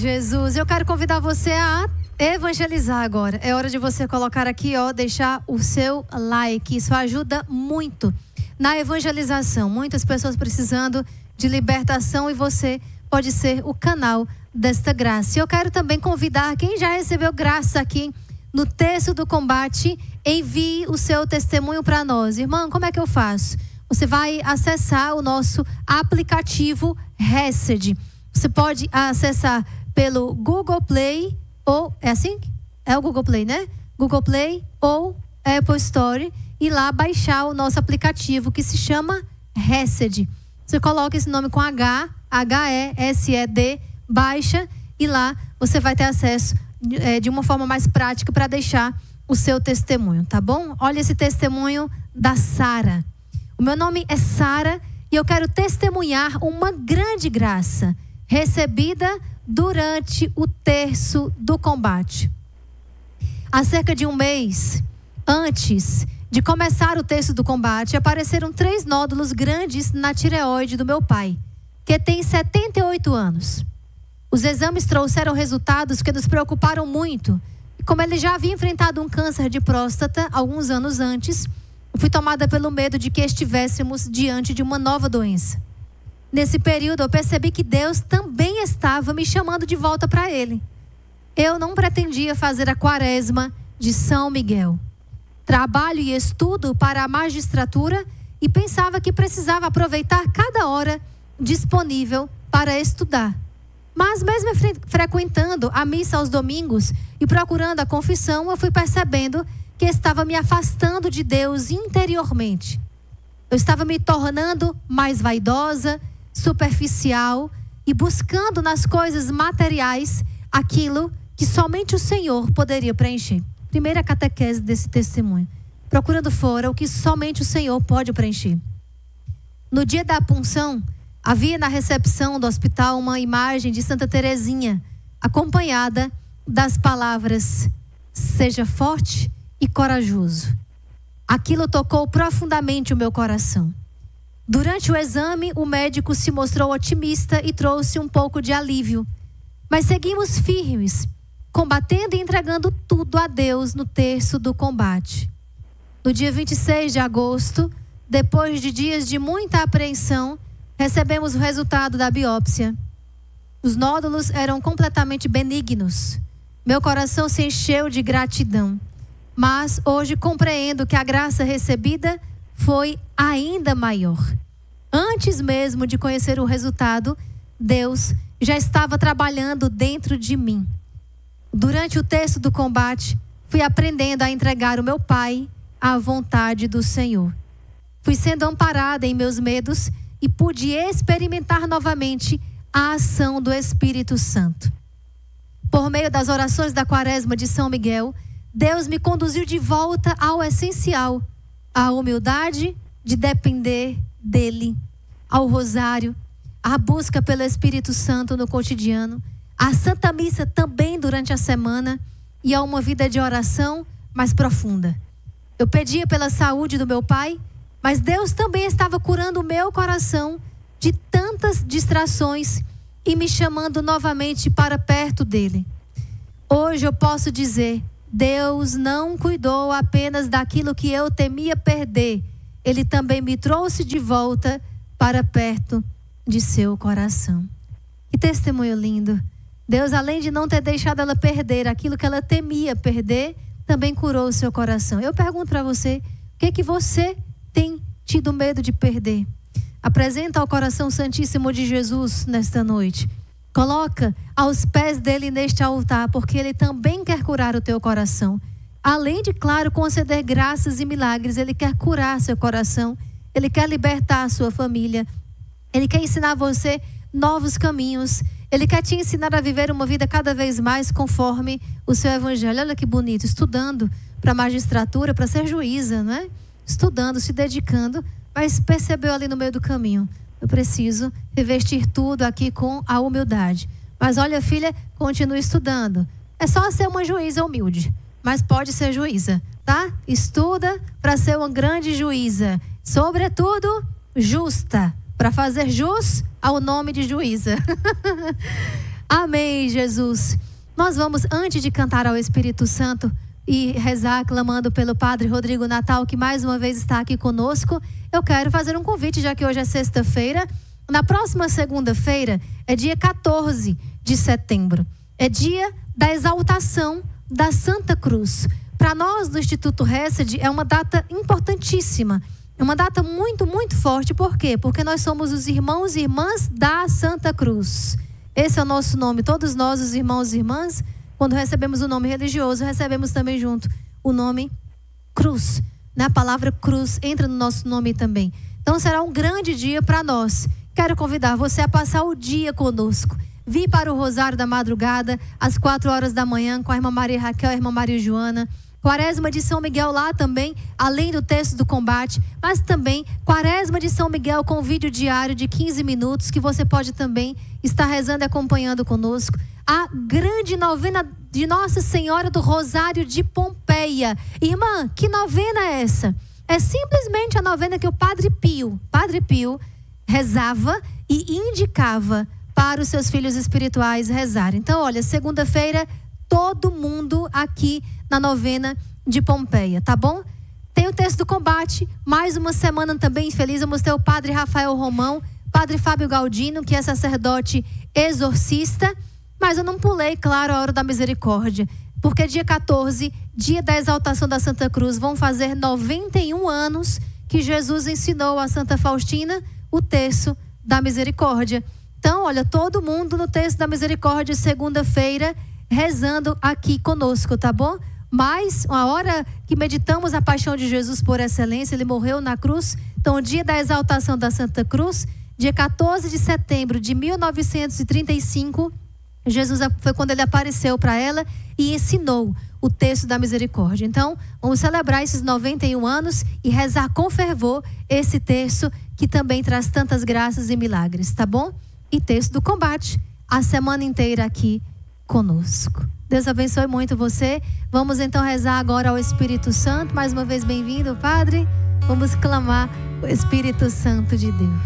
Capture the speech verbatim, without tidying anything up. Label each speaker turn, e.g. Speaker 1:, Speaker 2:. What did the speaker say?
Speaker 1: Jesus. Eu quero convidar você a evangelizar agora. É hora de você colocar aqui, ó, deixar o seu like. Isso ajuda muito na evangelização. Muitas pessoas precisando de libertação e você pode ser o canal desta graça. E eu quero também convidar quem já recebeu graça aqui no texto do combate, envie o seu testemunho para nós. Irmã, como é que eu faço? Você vai acessar o nosso aplicativo Hesed. Você pode acessar pelo Google Play ou... É assim? É o Google Play, né? Google Play ou Apple Store e lá baixar o nosso aplicativo que se chama Hesed. Você coloca esse nome com H, H E S E D, baixa e lá você vai ter acesso é, de uma forma mais prática para deixar o seu testemunho, tá bom? Olha esse testemunho da Sara. O meu nome é Sara e eu quero testemunhar uma grande graça recebida durante o terço do combate. Há cerca de um mês antes de começar o terço do combate, apareceram três nódulos grandes na tireoide do meu pai, que tem setenta e oito anos. Os exames trouxeram resultados que nos preocuparam muito. E como ele já havia enfrentado um câncer de próstata alguns anos antes, eu fui tomada pelo medo de que estivéssemos diante de uma nova doença. Nesse período, eu percebi que Deus também estava me chamando de volta para Ele. Eu não pretendia fazer a quaresma de São Miguel. Trabalho e estudo para a magistratura e pensava que precisava aproveitar cada hora disponível para estudar. Mas mesmo fre- frequentando a missa aos domingos e procurando a confissão, eu fui percebendo que estava me afastando de Deus interiormente. Eu estava me tornando mais vaidosa, superficial e buscando nas coisas materiais aquilo que somente o Senhor poderia preencher. Primeira catequese desse testemunho. Procurando fora o que somente o Senhor pode preencher. No dia da punção, havia na recepção do hospital uma imagem de Santa Teresinha, acompanhada das palavras: seja forte e corajoso. Aquilo tocou profundamente o meu coração. Durante o exame, o médico se mostrou otimista e trouxe um pouco de alívio. Mas seguimos firmes, combatendo e entregando tudo a Deus no terço do combate. No dia vinte e seis de agosto, depois de dias de muita apreensão, recebemos o resultado da biópsia. Os nódulos eram completamente benignos. Meu coração se encheu de gratidão. Mas hoje compreendo que a graça recebida foi ainda maior. Antes mesmo de conhecer o resultado, Deus já estava trabalhando dentro de mim. Durante o terço do combate, fui aprendendo a entregar o meu pai à vontade do Senhor. Fui sendo amparada em meus medos e pude experimentar novamente a ação do Espírito Santo. Por meio das orações da quaresma de São Miguel, Deus me conduziu de volta ao essencial, à humildade de depender dele, ao rosário, à busca pelo Espírito Santo no cotidiano, à Santa Missa também durante a semana e a uma vida de oração mais profunda. Eu pedia pela saúde do meu pai, mas Deus também estava curando o meu coração de tantas distrações e me chamando novamente para perto dele. Hoje eu posso dizer: Deus não cuidou apenas daquilo que eu temia perder. Ele também me trouxe de volta para perto de seu coração. Que testemunho lindo. Deus, além de não ter deixado ela perder aquilo que ela temia perder, também curou o seu coração. Eu pergunto para você, o que é que você tem tido medo de perder? Apresenta ao coração santíssimo de Jesus nesta noite. Coloca aos pés dele neste altar, porque ele também quer curar o teu coração. Além de, claro, conceder graças e milagres, ele quer curar seu coração. Ele quer libertar a sua família. Ele quer ensinar você novos caminhos. Ele quer te ensinar a viver uma vida cada vez mais conforme o seu evangelho. Olha que bonito, estudando para a magistratura, para ser juíza, não é? Estudando, se dedicando, mas percebeu ali no meio do caminho: eu preciso revestir tudo aqui com a humildade. Mas olha, filha, continue estudando. É só ser uma juíza humilde, mas pode ser juíza, tá? Estuda para ser uma grande juíza. Sobretudo, justa, para fazer jus ao nome de juíza. Amém, Jesus. Nós vamos, antes de cantar ao Espírito Santo e rezar, clamando pelo Padre Rodrigo Natal, que mais uma vez está aqui conosco, eu quero fazer um convite, já que hoje é sexta-feira. Na próxima segunda-feira é dia quatorze de setembro. É dia da exaltação da Santa Cruz. Para nós do Instituto Hesed é uma data importantíssima. É uma data muito, muito forte. Por quê? Porque nós somos os irmãos e irmãs da Santa Cruz. Esse é o nosso nome. Todos nós, os irmãos e irmãs, quando recebemos o nome religioso, recebemos também junto o nome cruz. Né? A palavra cruz entra no nosso nome também. Então será um grande dia para nós. Quero convidar você a passar o dia conosco. Vir para o Rosário da Madrugada, às quatro horas da manhã, com a irmã Maria Raquel e a irmã Maria Joana. Quaresma de São Miguel lá também, além do texto do combate, mas também Quaresma de São Miguel com vídeo diário de quinze minutos, que você pode também estar rezando e acompanhando conosco. A grande novena de Nossa Senhora do Rosário de Pompeia. Irmã, que novena é essa? É simplesmente a novena que o Padre Pio, Padre Pio, rezava e indicava para os seus filhos espirituais rezarem. Então, olha, segunda-feira, todo mundo aqui na novena de Pompeia, tá bom? Tem o texto do combate, mais uma semana também feliz. Vamos ter o Padre Rafael Romão, Padre Fábio Galdino, que é sacerdote exorcista. Mas eu não pulei, claro, a hora da misericórdia, porque dia quatorze, dia da exaltação da Santa Cruz, vão fazer noventa e um anos que Jesus ensinou a Santa Faustina o terço da misericórdia. Então, olha, todo mundo no terço da misericórdia, segunda-feira, rezando aqui conosco, tá bom? Mas, a hora que meditamos a paixão de Jesus por excelência, ele morreu na cruz. Então, o dia da exaltação da Santa Cruz, dia quatorze de setembro de mil novecentos e trinta e cinco, Jesus foi quando ele apareceu para ela e ensinou o texto da misericórdia. Então, vamos celebrar esses noventa e um anos e rezar com fervor esse terço que também traz tantas graças e milagres, tá bom? E texto do combate, a semana inteira aqui conosco. Deus abençoe muito você. Vamos então rezar agora ao Espírito Santo. Mais uma vez, bem-vindo, Padre. Vamos clamar o Espírito Santo de Deus.